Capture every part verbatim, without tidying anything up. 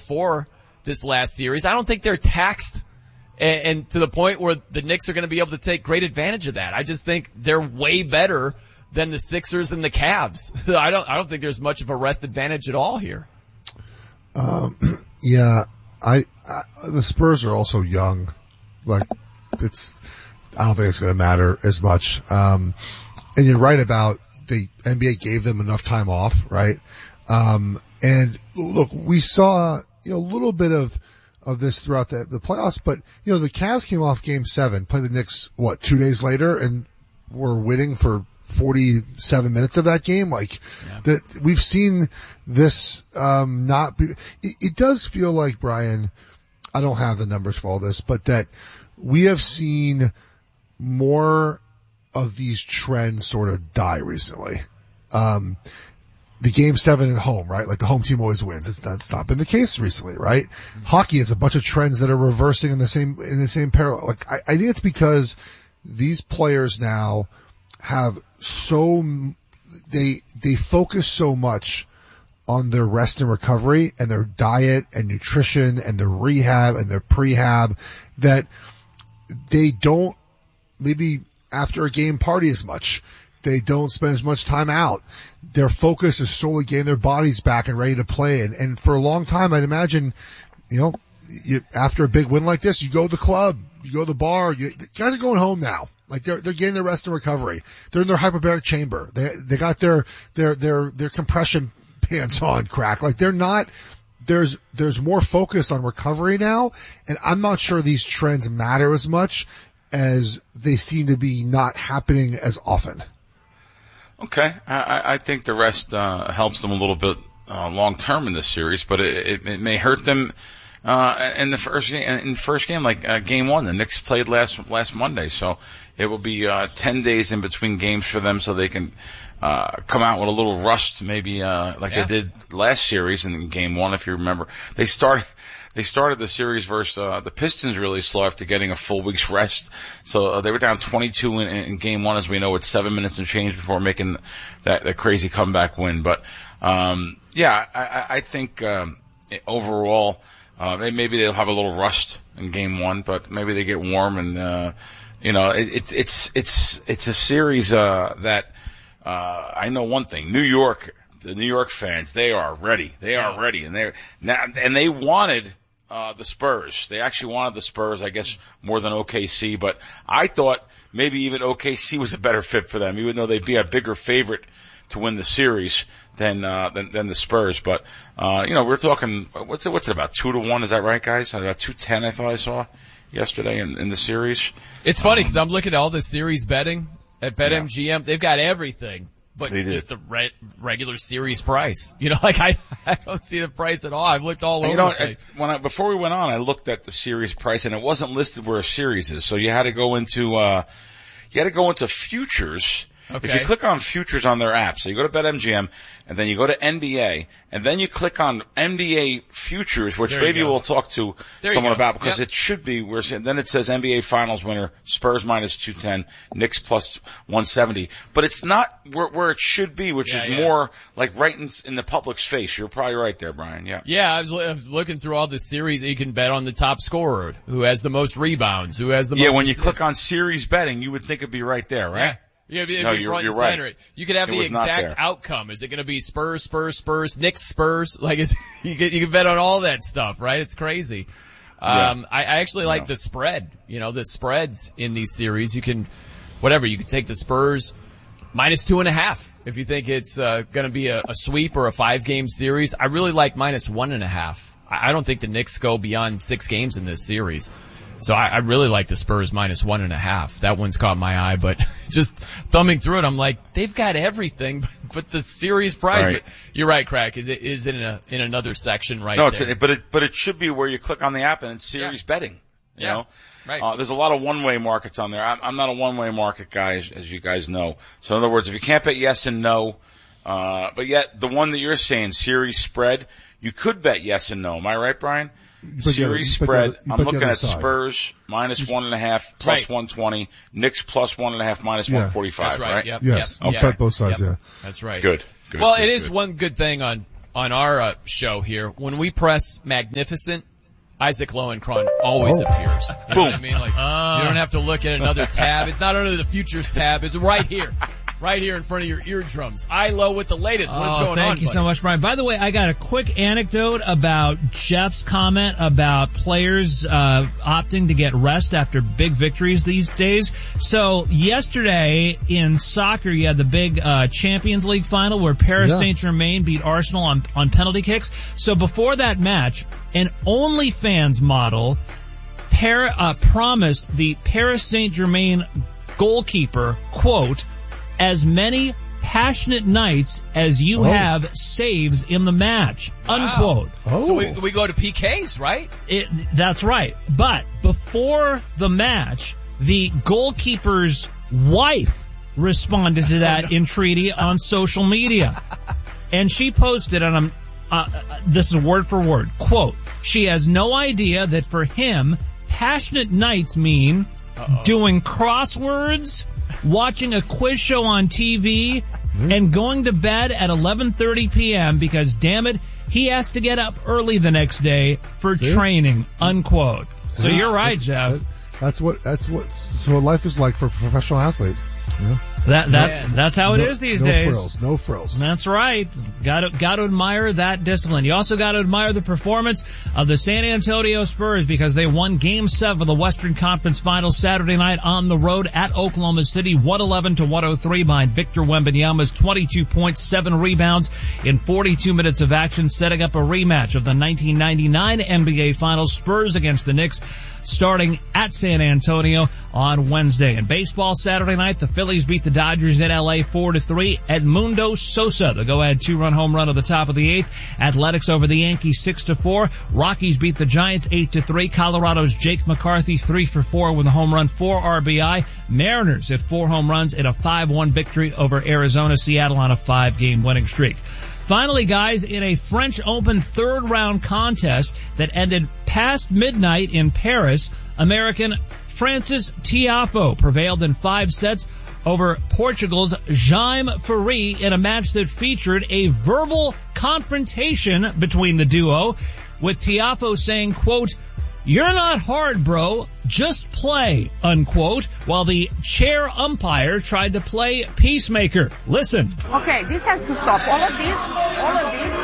four this last series. I don't think they're taxed and, and to the point where the Knicks are going to be able to take great advantage of that. I just think they're way better than the Sixers and the Cavs. I don't, I don't think there's much of a rest advantage at all here. Um, yeah, I, I, the Spurs are also young. Like, it's, I don't think it's going to matter as much. Um, and you're right about the N B A gave them enough time off, right? Um, and look, we saw, you know, a little bit of, of this throughout the, the playoffs, but, you know, the Cavs came off game seven, played the Knicks, what, two days later, and were winning for forty-seven minutes of that game. Like, yeah. that we've seen this, um, not be, it, it does feel like, Brian, I don't have the numbers for all this, but that we have seen more of these trends sort of die recently. Um, the game seven at home, right? Like the home team always wins. It's that's not been the case recently, right? Mm-hmm. Hockey has a bunch of trends that are reversing in the same, in the same parallel. Like I, I think it's because these players now have so, they, they focus so much on their rest and recovery and their diet and nutrition and their rehab and their prehab that they don't maybe after a game party as much. They don't spend as much time out. Their focus is solely getting their bodies back and ready to play. And, and for a long time, I'd imagine, you know, you, after a big win like this, you go to the club, you go to the bar. You, the guys are going home now. Like they're they're getting their rest and recovery. They're in their hyperbaric chamber. They they got their their their their compression pants on, crack. Like they're not. There's there's more focus on recovery now, and I'm not sure these trends matter as much as they seem to be not happening as often. Okay, I, I think the rest uh, helps them a little bit uh, long term in this series, but it, it, it may hurt them uh, in the first game. In the first game, like uh, game one, the Knicks played last last Monday, so it will be uh, ten days in between games for them, so they can uh come out with a little rust, maybe uh like yeah. they did last series in game one. If you remember, they started. They started the series versus uh, the Pistons really slow after getting a full week's rest. So uh, they were down twenty-two in, in game one, as we know, with seven minutes and change before making that, that crazy comeback win. But um yeah, I, I think um, overall uh, maybe they'll have a little rust in game one, but maybe they get warm and uh, you know it, it's it's it's it's a series uh, that uh, I know one thing: New York, the New York fans, they are ready. They are ready, and they now and they wanted. Uh, the Spurs. They actually wanted the Spurs, I guess, more than O K C, but I thought maybe even O K C was a better fit for them, even though they'd be a bigger favorite to win the series than, uh, than, than the Spurs. But, uh, you know, we're talking, what's it, what's it about? Two to one? Is that right, guys? About two ten, I thought I saw yesterday in, in the series. It's funny because um, I'm looking at all the series betting at BetMGM. Yeah. They've got everything. But just the re- regular series price. You know, like I, I don't see the price at all. I've looked all over you know, the place. When I, before we went on, I looked at the series price and it wasn't listed where a series is. So you had to go into, uh, you had to go into futures. Okay. If you click on futures on their app, so you go to BetMGM and then you go to N B A and then you click on N B A futures, which there maybe we'll talk to there someone about because yep. it should be where then it says N B A Finals winner Spurs minus two ten, Knicks plus one seventy, but it's not where, where it should be, which yeah, is yeah. more like right in, in the public's face. You're probably right there, Brian. Yeah. Yeah, I was, I was looking through all the series. You can bet on the top scorer, who has the most rebounds, who has the yeah, most. Yeah, when assists. You click on series betting, you would think it'd be right there, right? Yeah. Yeah, it'd be, it'd no, be you're, front you're and right. center. You could have it the exact outcome. Is it going to be Spurs, Spurs, Spurs, Knicks, Spurs? Like, it's, you can, you can bet on all that stuff, right? It's crazy. Um, yeah. I, I actually like yeah. the spread. You know, the spreads in these series. You can, whatever, you can take the Spurs minus two and a half if you think it's, uh, going to be a, a sweep or a five game series. I really like minus one and a half. I, I don't think the Knicks go beyond six games in this series. So I, I really like the Spurs minus one and a half. That one's caught my eye, but just thumbing through it, I'm like, they've got everything, but, but the series price. Right. But you're right, Crack. It is in a in another section right no, there. No, but it but it should be where you click on the app and it's series yeah. betting. You yeah. know, right. Uh, there's a lot of one-way markets on there. I'm, I'm not a one-way market guy, as, as you guys know. So in other words, if you can't bet yes and no, uh, but yet the one that you're saying, series spread, you could bet yes and no. Am I right, Brian? Series spread, I'm looking at side. Spurs minus one and a half plus right. one twenty, Knicks plus one and a half minus yeah. one forty-five, That's right? right? Yep. Yes. Yep. I'll bet both sides, yep. yeah. That's right. Good. good well, good, it is good. one good thing on, on our uh, show here, when we press magnificent, Isaac Lowenkron always oh. appears. You know Boom. what I mean? Like, uh, you don't have to look at another tab. It's not under the futures tab. It's right here. Right here in front of your eardrums. I Low with the latest. What's oh, going on, Thank you buddy? so much, Brian. By the way, I got a quick anecdote about Jeff's comment about players uh opting to get rest after big victories these days. So yesterday in soccer, you had the big uh Champions League final where Paris yeah. Saint-Germain beat Arsenal on, on penalty kicks. So before that match, an OnlyFans model par- uh, promised the Paris Saint-Germain goalkeeper, quote, as many passionate nights as you oh. have saves in the match, unquote. Wow. Oh. So we, we go to P Ks, right? It, that's right. But before the match, the goalkeeper's wife responded to that entreaty on social media. And she posted, and I'm, uh, this is word for word, quote, she has no idea that for him, passionate nights mean Uh-oh. doing crosswords, watching a quiz show on T V, mm-hmm. and going to bed at eleven thirty p.m. because, damn it, he has to get up early the next day for See? training, unquote. See? So you're right, that's, Jeff. That, that's what, that's what, so what life is like for a professional athlete. Yeah. That, that's, yeah. that's how it no, is these no days. No frills, no frills. That's right. Got to, got to admire that discipline. You also got to admire the performance of the San Antonio Spurs because they won Game seven of the Western Conference Finals Saturday night on the road at Oklahoma City, one eleven to one oh three behind Victor Wembanyama's twenty-two points, seven rebounds in forty-two minutes of action, setting up a rematch of the nineteen ninety-nine N B A Finals, Spurs against the Knicks, starting at San Antonio on Wednesday. In baseball Saturday night, the Phillies beat the Dodgers in L A four to three. Edmundo Sosa, the go-ahead two-run home run at the top of the eighth. Athletics over the Yankees six to four. Rockies beat the Giants eight to three. Colorado's Jake McCarthy three for four with a home run, four R B I. Mariners at four home runs in a five one victory over Arizona. Seattle on a five-game winning streak. Finally, guys, in a French Open third-round contest that ended past midnight in Paris, American Francis Tiafoe prevailed in five sets over Portugal's Jaime Ferri in a match that featured a verbal confrontation between the duo, with Tiafoe saying, quote, "You're not hard, bro. Just play," unquote, while the chair umpire tried to play peacemaker. Listen. Okay, this has to stop. All of this, all of this,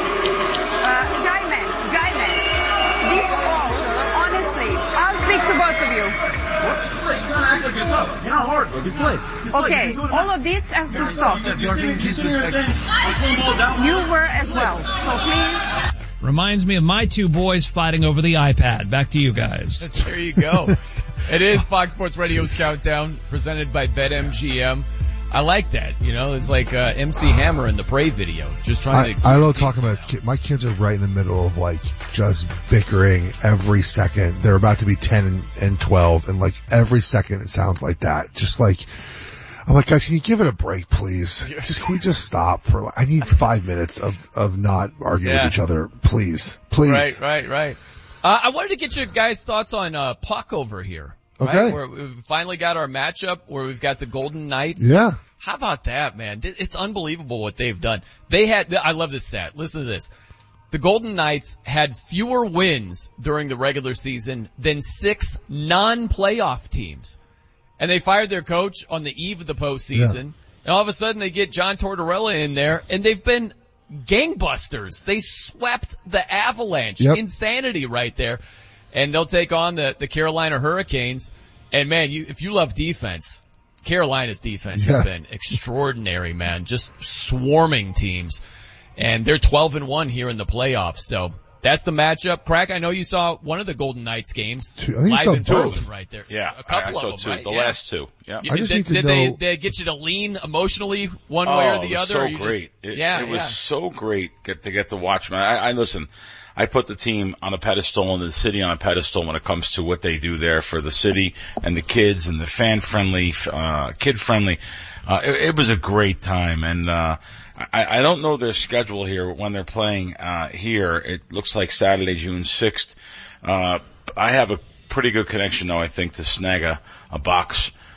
uh, Jaime, Jaime, this all, honestly, I'll speak to both of you. What? Play. You gotta act like it's up. You're not hard, bro. Just play. Just play. Okay, Just all of this has to stop. You're being disrespectful. You were as well, so please. Reminds me of my two boys fighting over the iPad. Back to you guys. There you go. It is Fox Sports Radio's Countdown, presented by BetMGM. I like that. You know, it's like uh, M C Hammer in the Prey video. Just trying I, to... I love talking about his kid. My kids are right in the middle of, like, just bickering every second. They're about to be ten and, and twelve, and, like, every second it sounds like that. Just like... I'm like, guys, can you give it a break, please? Just, can we just stop for, like, I need five minutes of, of not arguing yeah. with each other. Please. Please. Right, right, right. Uh, I wanted to get your guys' thoughts on, uh, Puck over here. Right? Okay. Where we've finally got our matchup where we've got the Golden Knights. Yeah. How about that, man? It's unbelievable what they've done. They had, I love this stat. Listen to this. The Golden Knights had fewer wins during the regular season than six non-playoff teams. And they fired their coach on the eve of the postseason. Yeah. And all of a sudden they get John Tortorella in there, and they've been gangbusters. They swept the Avalanche. Yep. Insanity right there. And they'll take on the, the Carolina Hurricanes. And man, you, if you love defense, Carolina's defense yeah. has been extraordinary, man. Just swarming teams. And they're twelve and one here in the playoffs. So that's the matchup. Crack, I know you saw one of the Golden Knights games two, I think live you saw in both. person right there. Yeah, a couple I, I saw of them, two. right? The yeah. last two. Yeah. You, I just did need to did know... they, they get you to lean emotionally one oh, way or the it was other? So or you great. Just, it, yeah, it was yeah. so great get to get to watch. Man, I, I listen. I put the team on a pedestal and the city on a pedestal when it comes to what they do there for the city and the kids and the fan friendly, uh, kid friendly. Uh, it, it was a great time, and uh, I, I don't know their schedule here when they're playing uh, here. It looks like Saturday, June sixth. Uh, I have a pretty good connection, though, I think, to snag a, a box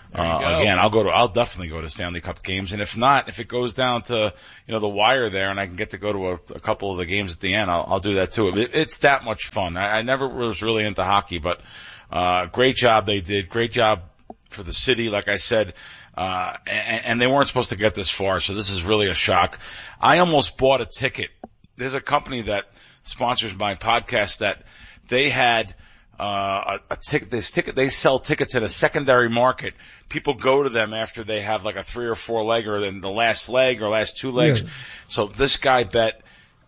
Uh, again, I'll go to, I'll definitely go to Stanley Cup games. And if not, if it goes down to, you know, the wire there and I can get to go to a, a couple of the games at the end, I'll, I'll do that too. It, it's that much fun. I, I never was really into hockey, but, uh, great job they did. Great job for the city. Like I said, uh, and, and they weren't supposed to get this far. So this is really a shock. I almost bought a ticket. There's a company that sponsors my podcast that they had, Uh, a, a ticket, this ticket, they sell tickets at a secondary market. People go to them after they have like a three or four leg or then the last leg or last two legs. Yeah. So this guy bet,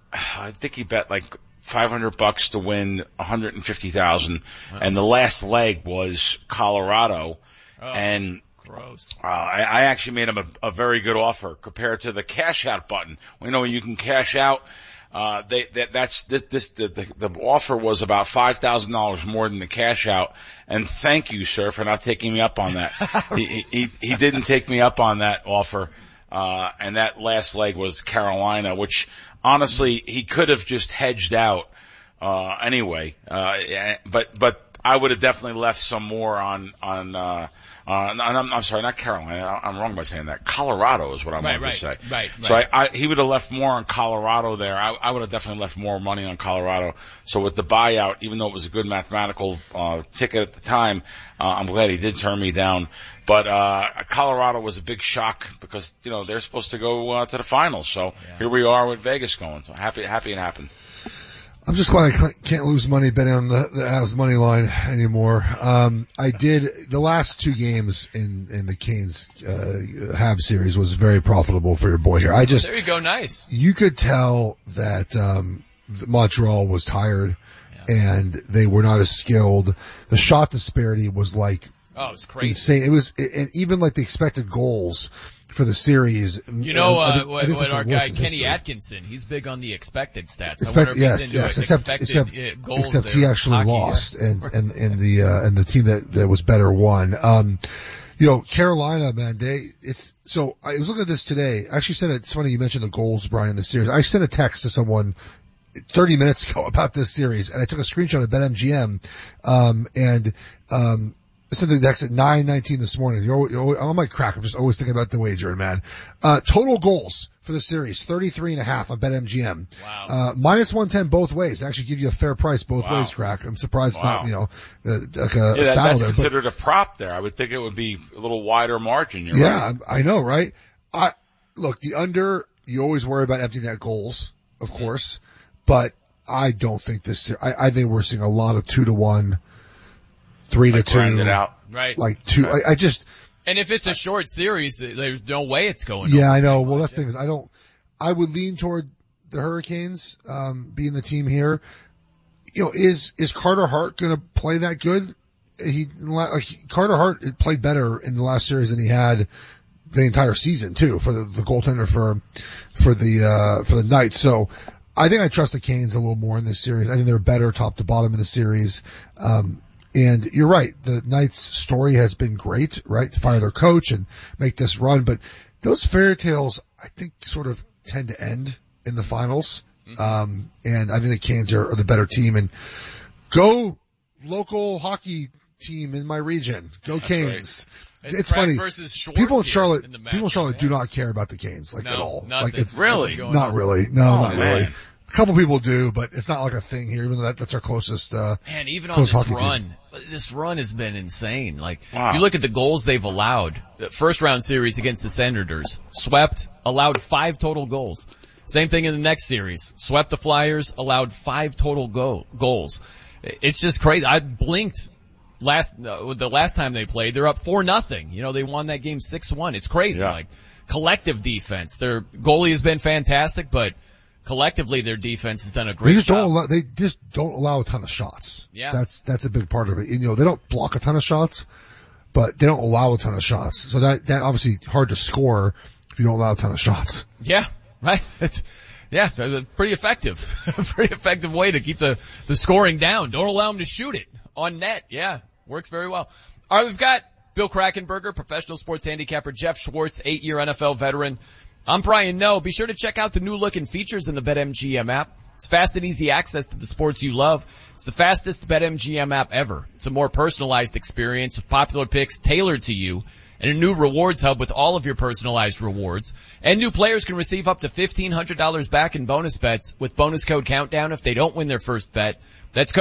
I think he bet like five hundred bucks to win one hundred fifty thousand. Wow. And the last leg was Colorado. Oh, and, gross. Uh, I, I actually made him a, a very good offer compared to the cash out button. You know, you can cash out. Uh, they, that, that's, this, this, the, the, the offer was about five thousand dollars more than the cash out. And thank you, sir, for not taking me up on that. he, he, he didn't take me up on that offer. Uh, and that last leg was Carolina, which honestly, he could have just hedged out, uh, anyway. Uh, but, but I would have definitely left some more on, on, uh, Uh, I'm, I'm sorry, not Carolina. I'm wrong by saying that. Colorado is what I right, wanted right, to say. Right, right. So I, I, he would have left more on Colorado there. I, I would have definitely left more money on Colorado. So with the buyout, even though it was a good mathematical uh, ticket at the time, uh, I'm glad he did turn me down. But uh, Colorado was a big shock because you know they're supposed to go uh, to the finals. So yeah. Here we are with Vegas going. So happy, happy it happened. I'm just glad I can't lose money betting on the, the Avs money line anymore. Um, I did, the last two games in, in the Canes, uh, Habs series was very profitable for your boy here. I just, there you go, nice. You could tell that, um, Montreal was tired yeah. and they were not as skilled. The shot disparity was like, oh, it was crazy. Insane. It was, and even like the expected goals for the series. You know, uh, think, what, what like our guy Kenny history. Atkinson, he's big on the expected stats. Expect, I wonder if yes, he's into yes, except, expected except, goals except there. he actually Hockey, lost yeah. and, and, and the, uh, and the team that, that was better won. Um, you know, Carolina, man, they, it's, so I was looking at this today. I actually sent it, it's funny you mentioned the goals, Brian, in the series. I sent a text to someone thirty minutes ago about this series and I took a screenshot of BetMGM, um, and, um, something that's at nine nineteen this morning. You're, you're, I'm like crack. I'm just always thinking about the wager, man. Uh, total goals for the series, thirty-three and a half on BetMGM. Wow. Uh, minus one ten both ways. They actually give you a fair price both wow. ways, crack. I'm surprised wow. it's not, you know, uh, like a, yeah, a that, saddle that's there. considered but, a prop there. I would think it would be a little wider margin. You're yeah, right. I, I know, right? I, look, the under, you always worry about empty net goals, of course, but I don't think this, I, I think we're seeing a lot of two to one, three like to two. It out. Right. Like two, right. I, I just. And if it's a short series, there's no way it's going. Yeah, I know. Well, that thing is, I don't, I would lean toward the Hurricanes, um, being the team here. You know, is, is Carter Hart gonna play that good? He, like, Carter Hart played better in the last series than he had the entire season too, for the, the goaltender for, for the, uh, for the Knights. So, I think I trust the Canes a little more in this series. I think they're better top to bottom in the series. Um, And you're right. The Knights story has been great, right? To fire their coach and make this run. But those fairy tales, I think, sort of tend to end in the finals. Mm-hmm. Um, and I think the Canes are, are the better team. And go local hockey team in my region. Go That's Canes. Right. It's, it's funny. People in Charlotte, in people in Charlotte yeah. do not care about the Canes, like no, at all. Nothing. Like it's really not on. really. No, oh, not man. really. A couple people do, but it's not like a thing here, even though that, that's our closest, uh, Man, even on close this hockey run, team. this run has been insane. Like, wow. you look at the goals they've allowed. The first round series against the Senators, swept, allowed five total goals. Same thing in the next series. Swept the Flyers, allowed five total go- goals. It's just crazy. I blinked last, uh, the last time they played, they're up four nothing. You know, they won that game six one. It's crazy. Yeah. Like, collective defense. Their goalie has been fantastic, but collectively, their defense has done a great they just job. Don't allow, they just don't allow a ton of shots. Yeah. That's, that's a big part of it. You know, they don't block a ton of shots, but they don't allow a ton of shots. So that, that obviously hard to score if you don't allow a ton of shots. Yeah, right. It's, yeah, pretty effective. Pretty effective way to keep the, the scoring down. Don't allow them to shoot it on net. Yeah, works very well. All right, we've got Bill Krackomberger, professional sports handicapper, Jeff Schwartz, eight-year N F L veteran. I'm Brian Noe. Be sure to check out the new look and features in the BetMGM app. It's fast and easy access to the sports you love. It's the fastest BetMGM app ever. It's a more personalized experience with popular picks tailored to you and a new rewards hub with all of your personalized rewards. And new players can receive up to fifteen hundred dollars back in bonus bets with bonus code Countdown if they don't win their first bet. That's code